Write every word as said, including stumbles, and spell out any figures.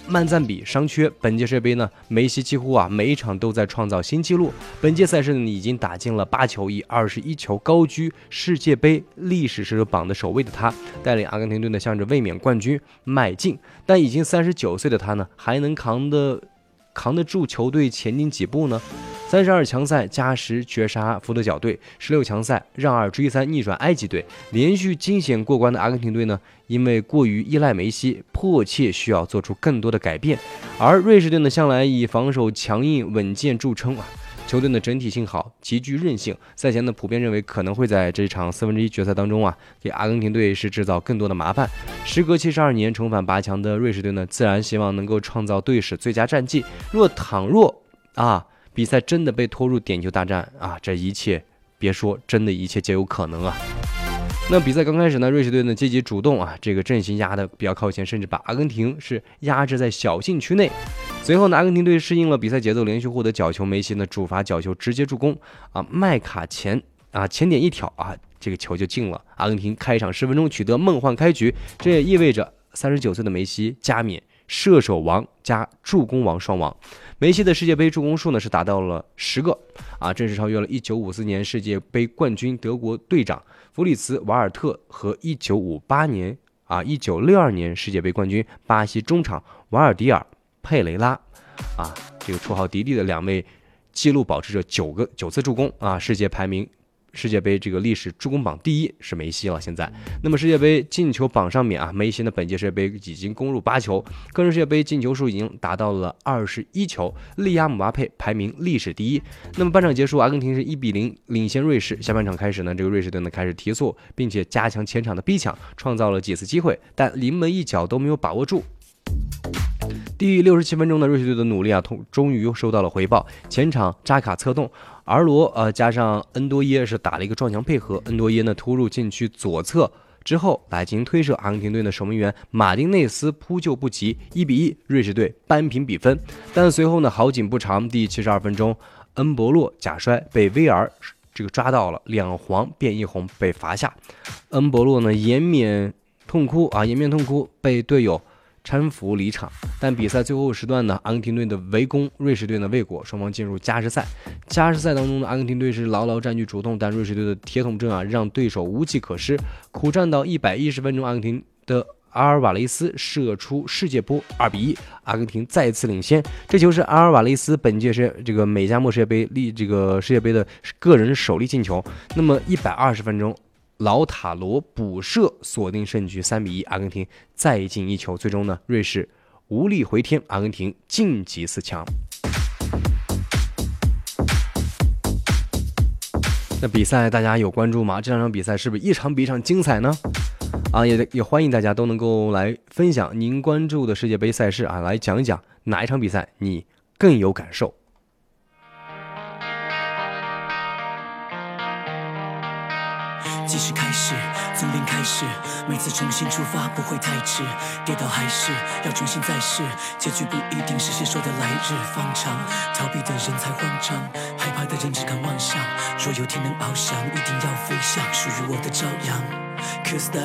曼赞比伤缺，本届世界杯呢，梅西几乎啊每一场都在创造新纪录。本届赛事呢已经打进了八球，以二十一球高居世界杯历史射手榜的首位的他，带领阿根廷队呢向着卫冕冠军迈进。但已经三十九岁的他呢，还能扛得扛得住球队前进几步呢？三十二强赛加时绝杀福德角队，十六强赛让二追三逆转埃及队，连续惊险过关的阿根廷队呢，因为过于依赖梅西，迫切需要做出更多的改变。而瑞士队呢，向来以防守强硬稳健著称啊，球队的整体性好，极具韧性。赛前呢，普遍认为可能会在这场四分之一决赛当中啊，给阿根廷队是制造更多的麻烦。时隔七十二年重返八强的瑞士队呢，自然希望能够创造队史最佳战绩。若倘若啊。比赛真的被拖入点球大战啊！这一切别说，真的一切皆有可能啊！那比赛刚开始呢，瑞士队呢积极主动啊，这个阵型压得比较靠前，甚至把阿根廷是压制在小禁区内。随后呢，阿根廷队适应了比赛节奏，连续获得角球，梅西呢主罚角球直接助攻啊，麦卡前啊前点一挑啊，这个球就进了。阿根廷开场十分钟取得梦幻开局，这也意味着三十九岁的梅西加冕射手王加助攻王双王。梅西的世界杯助攻数呢是达到了十个啊，正式超越了一九五四年世界杯冠军德国队长弗里茨瓦尔特和一九五八年啊一九六二年世界杯冠军巴西中场瓦尔迪尔佩雷拉啊，这个绰号迪迪的两位纪录保持着九个九次助攻啊，世界排名。世界杯这个历史助攻榜第一是梅西了，现在。那么世界杯进球榜上面啊，梅西呢本届世界杯已经攻入八球，个人世界杯进球数已经达到了二十一球，利亚姆巴佩排名历史第一。那么半场结束，阿根廷是一比零领先瑞士。下半场开始呢，这个瑞士队呢开始提速，并且加强前场的逼抢，创造了几次机会，但临门一脚都没有把握住。第六十七分钟的瑞士队的努力啊，终于收到了回报。前场扎卡策动，而罗呃加上恩多耶是打了一个撞墙配合，恩多耶呢突入禁区左侧之后来进行推射，阿根廷队的守门员马丁内斯扑救不及，一比一，瑞士队扳平比分。但随后呢好景不长，第七十二分钟，恩博洛假摔被威尔这个抓到了，两黄变一红被罚下。恩博洛呢颜面痛哭啊，颜面痛哭，被队友搀扶离场。但比赛最后时段呢，阿根廷队的围攻，瑞士队的未果，双方进入加时赛。加时赛当中呢，阿根廷队是牢牢占据主动，但瑞士队的铁桶阵啊，让对手无计可施。苦战到一百一十分钟，阿根廷的阿尔瓦雷斯射出世界波，二比一，阿根廷再次领先。这球是阿尔瓦雷斯本届是这个美加墨世界杯历这个世界杯的个人首粒进球。那么一百二十分钟。老塔罗补射锁定胜局，三比一，阿根廷再进一球，最终呢，瑞士无力回天，阿根廷晋级四强。那比赛大家有关注吗？这两场比赛是不是一场比一场精彩呢？啊，也也欢迎大家都能够来分享您关注的世界杯赛事啊，来讲一讲哪一场比赛你更有感受。 计时开始，从零开始，每次重新出发不会太迟，跌倒还是要重新再试，结局不一定是谁说的来日方长，逃避的人才慌张，害怕的人只敢妄想，若有天能翱翔，一定要飞向属于我的朝阳。 Cause the